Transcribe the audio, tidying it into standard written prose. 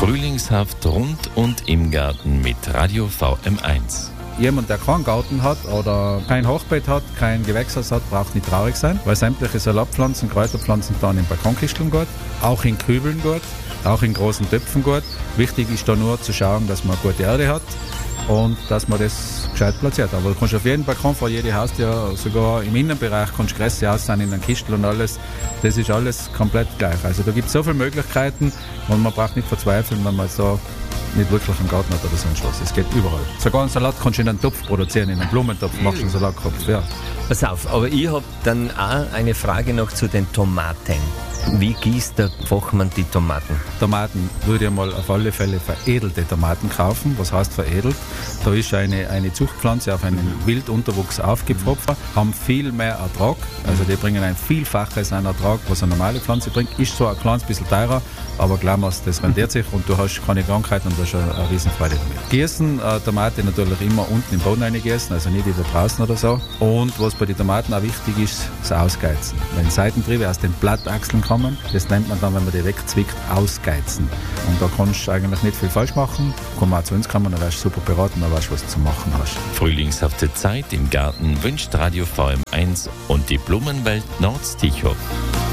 Frühlingshaft rund und im Garten mit Radio VM1. Jemand, der keinen Garten hat oder kein Hochbeet hat, kein Gewächshaus hat, braucht nicht traurig sein, weil sämtliche Salatpflanzen, Kräuterpflanzen dann in Balkonkisteln gut, auch in Kübeln gut, auch in großen Töpfen gut. Wichtig ist da nur zu schauen, dass man gute Erde hat und dass man das gescheit platziert. Aber du kannst auf jeden Balkon vor jedem Haustür, sogar im Innenbereich, kannst du Gräser aussehen in einem Kistel und alles. Das ist alles komplett gleich. Also da gibt es so viele Möglichkeiten und man braucht nicht verzweifeln, wenn man so nicht wirklich einen Garten hat oder sonst was. Es geht überall. Sogar einen Salat kannst du in einen Topf produzieren, in einen Blumentopf machst du einen Salatkopf. Ja. Pass auf, aber ich habe dann auch eine Frage noch zu den Tomaten. Wie gießt der Fachmann die Tomaten? Tomaten würde ich mal auf alle Fälle veredelte Tomaten kaufen. Was heißt veredelt? Da ist eine Zuchtpflanze auf einen Wildunterwuchs aufgepfropft, haben viel mehr Ertrag. Also die bringen ein Vielfaches an Ertrag, was eine normale Pflanze bringt. Ist zwar ein kleines bisschen teurer, aber glaub mir, das rentiert sich und du hast keine Krankheiten und du hast eine Riesenfreude damit. Gießen Tomate natürlich immer unten im Boden reingießen, also nicht wieder draußen oder so. Und was bei den Tomaten auch wichtig ist, das Ausgeizen. Wenn Seitentriebe aus den Blattachseln kommen, das nennt man dann, wenn man die wegzwickt, ausgeizen. Und da kannst du eigentlich nicht viel falsch machen. Komm mal zu uns kommen, dann wirst du super beraten, dann weißt du, was du zu machen hast. Frühlingshafte Zeit im Garten wünscht Radio VM1 und die Blumenwelt Nordstichow.